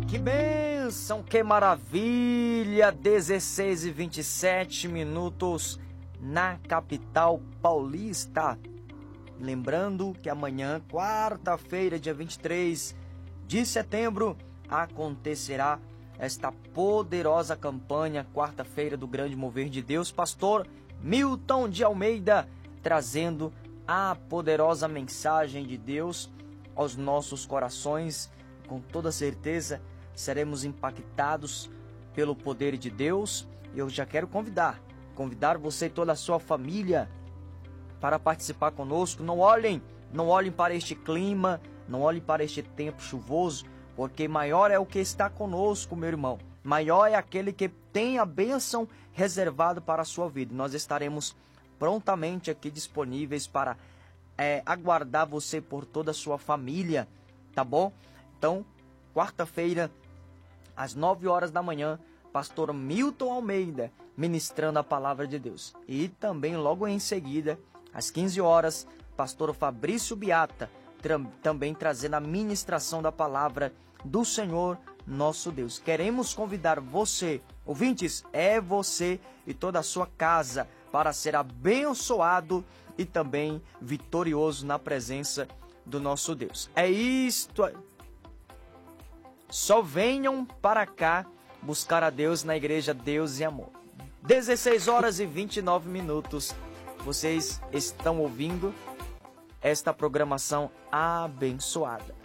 Que bênção, que maravilha! 16h27 na capital paulista. Lembrando que amanhã, quarta-feira, dia 23 de setembro, acontecerá esta poderosa campanha, quarta-feira do Grande Mover de Deus. Pastor Milton de Almeida trazendo a poderosa mensagem de Deus aos nossos corações. Com toda certeza seremos impactados pelo poder de Deus. Eu já quero convidar você e toda a sua família para participar conosco. Não olhem para este clima, não olhem para este tempo chuvoso, porque maior é o que está conosco, meu irmão. Maior é aquele que tem a bênção reservada para a sua vida. Nós estaremos prontamente aqui disponíveis para aguardar você por toda a sua família, tá bom? Então, quarta-feira, às 9 horas da manhã, pastor Milton Almeida ministrando a palavra de Deus. E também logo em seguida, às 15 horas, pastor Fabrício Biata também trazendo a ministração da palavra do Senhor nosso Deus. Queremos convidar você, ouvintes, você e toda a sua casa para ser abençoado e também vitorioso na presença do nosso Deus. É isto. Só venham para cá buscar a Deus na igreja Deus e Amor. 16h29. Vocês estão ouvindo esta programação abençoada.